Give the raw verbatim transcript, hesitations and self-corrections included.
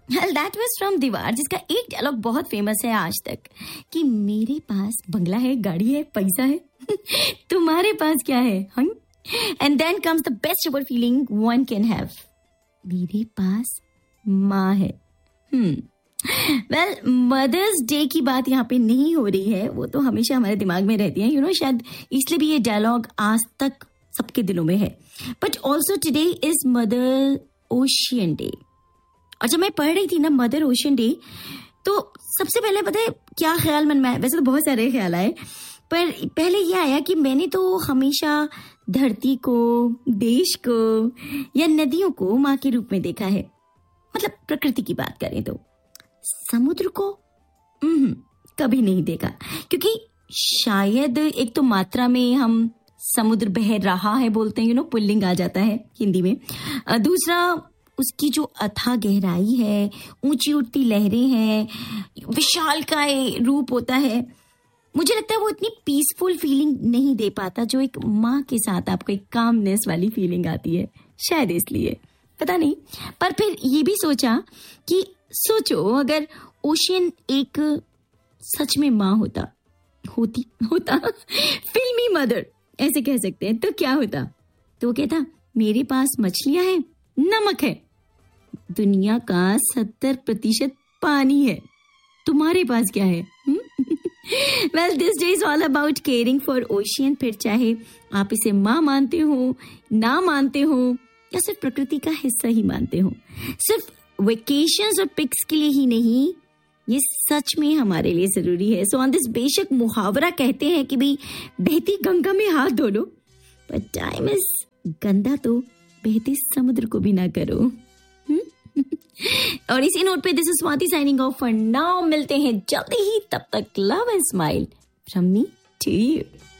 Well, that was from दीवार, जिसका एक डायलॉग बहुत फेमस है आज तक कि मेरे पास बंगला है, गाड़ी है, पैसा है, तुम्हारे पास क्या है? हाँ? And then comes the best ever feeling one can have. मेरे पास माँ है. Hmm. वेल मदर्स डे की बात यहाँ पे नहीं हो रही है, वो तो हमेशा हमारे दिमाग में रहती है, यू नो, शायद इसलिए भी ये डायलॉग आज तक सबके दिलों में है. But also today is mother ocean day. और जब मैं पढ़ रही थी ना मदर ओशियन डे, तो सबसे पहले पता है क्या ख्याल मन में आया? वैसे तो बहुत सारे ख्याल आए, पर पहले ये आया कि मैंने तो हमेशा धरती को, देश को या नदियों को माँ के रूप में देखा है. मतलब प्रकृति की बात करें तो समुद्र को कभी नहीं देखा, क्योंकि शायद एक तो मात्रा में हम समुद्र बह रहा है बोलते हैं, यू नो, पुल्लिंग आ जाता है हिंदी में. दूसरा उसकी जो अथाह गहराई है, ऊंची उठती लहरें हैं, विशालकाय रूप होता है. मुझे लगता है वो इतनी पीसफुल फीलिंग नहीं दे पाता जो एक माँ के साथ आपको एक कामनेस वाली फीलिंग आती है, शायद इसलिए, पता नहीं. पर फिर ये भी सोचा कि सोचो अगर ओशियन एक सच में माँ होता होती होता फिल्मी मदर ऐसे कह सकते हैं, तो क्या होता? तो वो कहता मेरे पास मछलियां हैं, नमक है, दुनिया का सत्तर प्रतिशत पानी है, तुम्हारे पास क्या है? Well this day is all about caring for ocean. फिर चाहे आप इसे माँ मानते हो, ना मानते हो, या सिर्फ प्रकृति का हिस्सा ही मानते हो. सिर्फ वेकेशंस और पिक्स के लिए ही नहीं, ये सच में हमारे लिए जरूरी है. सो ऑन दिस बेशक मुहावरा कहते हैं कि भाई बहती गंगा में हाथ धो लो, पर टाइम इज गंदा तो बहते समुद्र को भी ना करो. और इसी नोट पे this is Swati signing off for now. मिलते हैं जल्दी ही, तब तक love and smile from me to you.